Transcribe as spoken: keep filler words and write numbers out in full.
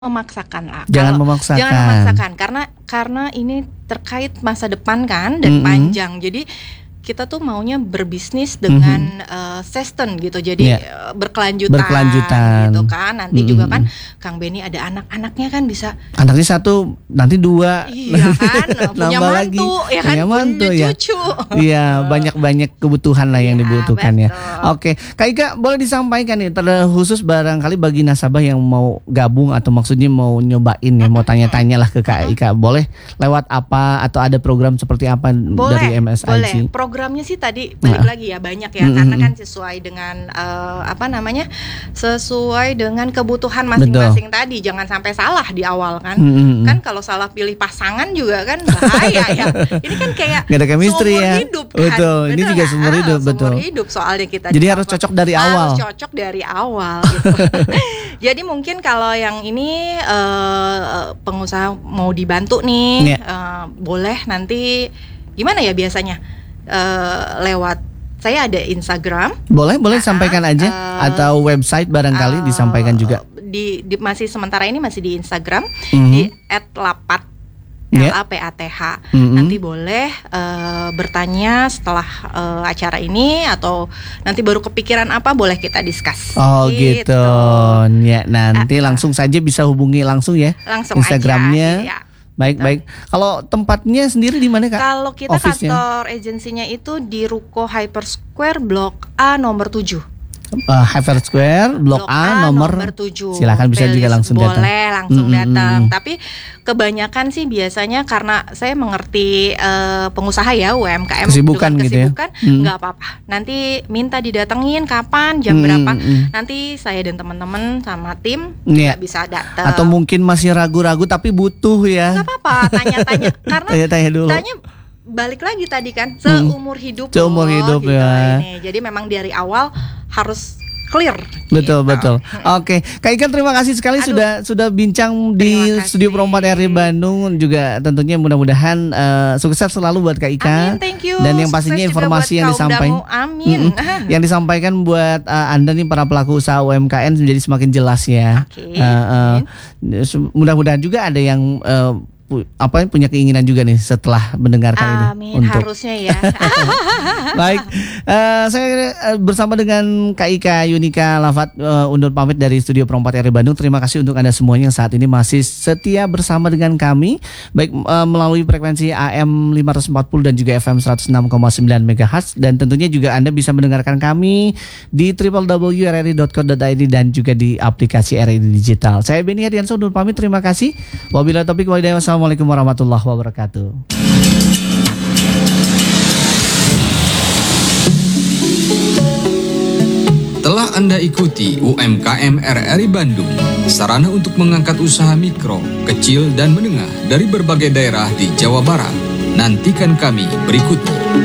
Memaksakan lah. Jangan Kalau, memaksakan. Jangan memaksakan karena karena ini terkait masa depan kan dan Mm-hmm. panjang. Jadi kita tuh maunya berbisnis dengan Mm-hmm. uh, sustain gitu. Jadi Yeah. uh, berkelanjutan, Berkelanjutan. gitu kan. Nanti Mm-hmm. juga kan Kang Benny ada anak-anaknya kan bisa. Anaknya satu, nanti dua. Iya kan, punya Nambah mantu, lagi. ya kan, Punya mantu, punya ya. cucu. Iya, banyak-banyak kebutuhan lah yang Iya, dibutuhkan ya. betul. Oke, Kak Ika boleh disampaikan nih, ter- khusus barangkali bagi nasabah yang mau gabung atau maksudnya mau nyobain ya, mau tanya-tanya lah ke Kak Ika, boleh lewat apa atau ada program seperti apa Boleh, dari M S I G? boleh. Programnya sih tadi balik Nah. lagi ya banyak ya, Mm-mm. karena kan sesuai dengan uh, apa namanya, sesuai dengan kebutuhan masing-masing tadi. Jangan sampai salah di awal kan. Mm-mm. Kan kalau salah pilih pasangan juga kan bahaya ya. Ini kan kayak Nggak ada chemistry seumur ya. hidup kan. Betul, ini Bener juga nggak? seumur hidup, Ah, betul. Seumur hidup soalnya kita. Jadi juga harus apa- cocok dari awal. Harus cocok dari awal gitu. Jadi mungkin kalau yang ini uh, pengusaha mau dibantu nih, Iya. uh, boleh nanti gimana ya biasanya uh, lewat saya ada Instagram. Boleh, boleh Ah, sampaikan aja eh, atau website barangkali uh, disampaikan juga. Di, di masih sementara ini masih di Instagram Mhm. di et lapat Iya. L A P A T H. Mhm. Nanti boleh uh, bertanya setelah uh, acara ini atau nanti baru kepikiran apa boleh kita discuss. Oh gitu. Ya, nanti Uh, uh. langsung saja bisa hubungi langsung ya. Langsung Instagramnya. aja. Iya. Baik, baik. Kalau tempatnya sendiri di mana, Kak? Kalau kita Office-nya? kantor agensinya itu di Ruko Hyper Square Blok A nomor tujuh. Uh, Hyper Square, Blok A, nomor tujuh. silakan bisa juga langsung datang. Boleh langsung Mm-mm. datang. Tapi kebanyakan sih biasanya karena saya mengerti eh, pengusaha ya U M K M Kesibukan dengan gitu ya. kesibukan, Mm. nggak apa-apa. Nanti minta didatengin kapan, jam Mm, berapa. mm. Nanti saya dan teman-teman sama tim Iya. nggak bisa datang. Atau mungkin masih ragu-ragu tapi butuh ya. nggak apa-apa, tanya-tanya karena Tanya-tanya dulu. tanya balik lagi tadi kan seumur hidup Seumur loh, hidup gitu ya. ini. Jadi memang dari awal harus clear. Betul, gitu. betul. Oke, Kak Ika terima kasih sekali Aduh. sudah sudah bincang di Terima kasih. Studio Pro empat R I Bandung, juga tentunya mudah-mudahan eh, sukses selalu buat Kak Ika. Amin, thank you. Dan yang Sukses pastinya juga informasi buat yang kaum disampaikan, Damu. Amin. Mm-mm. yang disampaikan buat eh, Anda nih para pelaku usaha U M K M menjadi semakin jelas ya. Oke, Eh, eh, mudah-mudahan juga ada yang eh, pu- apa punya keinginan juga nih setelah mendengarkan ini Amin, untuk harusnya ya. baik. eh, saya eh, bersama dengan Kak Ika Yunika Lafat eh, undur pamit dari Studio Pro empat R I Bandung. Terima kasih untuk Anda semuanya yang saat ini masih setia bersama dengan kami, baik eh, melalui frekuensi A M lima ratus empat puluh dan juga F M seratus enam koma sembilan MHz, dan tentunya juga Anda bisa mendengarkan kami di w w w titik r r i titik co titik i d dan juga di aplikasi R R I Digital. Saya Benny Hadiansyah undur pamit. Terima kasih. Wabillahi taufiq wal hidayah. Wassalamualaikum warahmatullahi wabarakatuh. Telah Anda ikuti U M K M R R I Bandung, sarana untuk mengangkat usaha mikro, kecil, dan menengah dari berbagai daerah di Jawa Barat. Nantikan kami berikutnya.